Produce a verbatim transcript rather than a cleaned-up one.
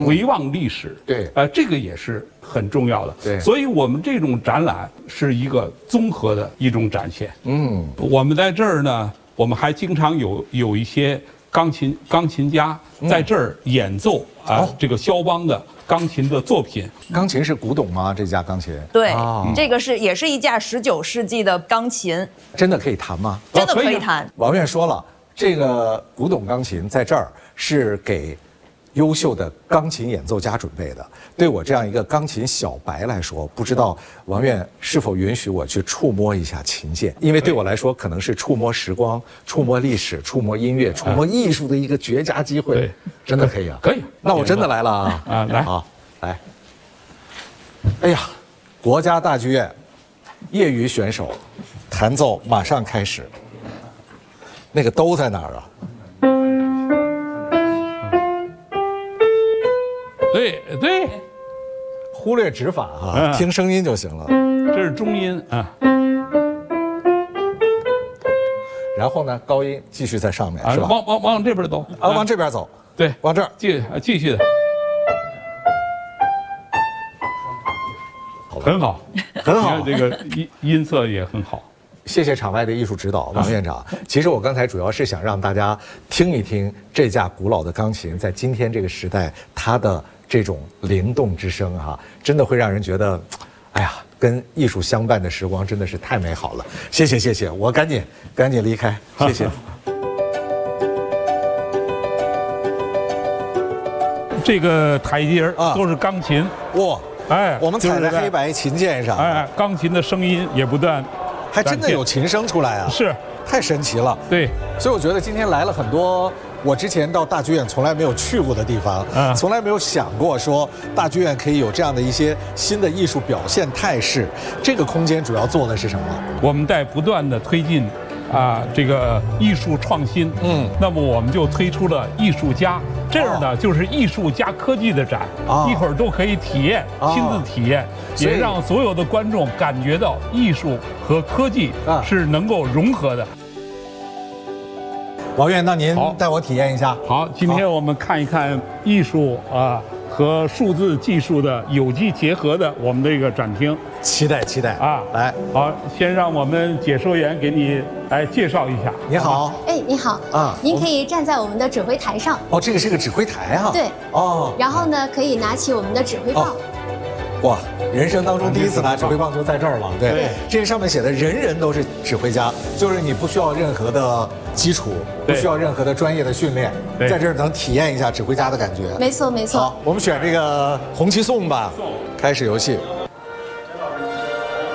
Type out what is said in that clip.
回望历史， 对， 呃，这个也是很重要的。 对， 所以我们这种展览是一个综合的一种展现。 嗯， 我们在这儿呢，我们还经常有有一些钢琴钢琴家在这儿演奏啊、呃、这个肖邦的钢琴的作品。 钢琴是古董吗？这架钢琴？ 对，哦、这个是也是一架十九世纪的钢琴。 真的可以弹吗？ 真的可以弹。 王院说了，这个古董钢琴在这儿是给优秀的钢琴演奏家准备的。对我这样一个钢琴小白来说，不知道王院是否允许我去触摸一下琴键？因为对我来说，可能是触摸时光、触摸历史、触摸音乐、触摸艺术的一个绝佳机会。 对， 真的可以啊！ 可以。 那我真的来了啊！ 啊，来， 好，来。哎呀，国家大剧院业余选手弹奏马上开始。那个兜在哪儿啊？ 对对， 忽略指法啊，嗯、听声音就行了。 这是中音啊。 然后呢，高音继续在上面，啊、是吧？ 往往往这边走啊，往这边走。 对， 往这儿继继续的。很好， 很好。 这个音音色也很好。 谢谢场外的艺术指导，王院长。其实我刚才主要是想让大家听一听这架古老的钢琴在今天这个时代它的这种灵动之声哈、啊，真的会让人觉得，哎呀，跟艺术相伴的时光真的是太美好了。谢谢谢谢，我赶紧赶紧离开，谢谢。 这个台阶啊都是钢琴哇， 哎， 我们踩在黑白琴键上， 哎，钢琴的声音也不断。 还真的有琴声出来啊！ 是， 太神奇了。 对， 所以我觉得今天来了很多我之前到大剧院从来没有去过的地方，啊、从来没有想过说大剧院可以有这样的一些新的艺术表现态势。这个空间主要做的是什么？ 我们在不断的推进啊这个艺术创新。嗯，那么我们就推出了艺术家。这样呢，哦、就是艺术加科技的展，哦、一会儿都可以体验，哦、亲自体验，也让所有的观众感觉到艺术和科技是能够融合的。 王院，那您带我体验一下。 好，今天我们看一看艺术啊和数字技术的有机结合的我们的一个展厅。 期待期待啊！来， 好，先让我们解说员给你来介绍一下。 你好， 哎，你好啊，您可以站在我们的指挥台上。 哦，这个是个指挥台啊。 对。 哦。 然后呢，可以拿起我们的指挥棒。 哇，人生当中第一次拿指挥棒就在这儿了。对，这个上面写的人人都是指挥家，就是你不需要任何的基础，不需要任何的专业的训练，在这儿能体验一下指挥家的感觉。 没错没错。 好，我们选这个红旗颂吧，开始游戏。